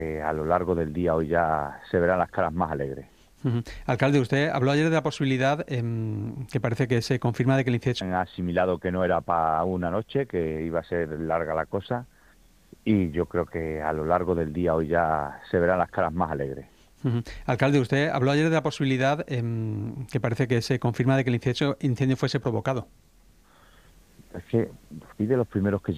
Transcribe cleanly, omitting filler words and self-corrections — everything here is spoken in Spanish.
A lo largo del día hoy ya se verán las caras más alegres. Alcalde, usted habló ayer de la posibilidad, que parece que se confirma, de que el incendio... Han asimilado que no era para una noche, que iba a ser larga la cosa, y yo creo que a lo largo del día hoy ya se verán las caras más alegres. Alcalde, usted habló ayer de la posibilidad, que parece que se confirma, de que el incendio fuese provocado. Es que fui de los primeros que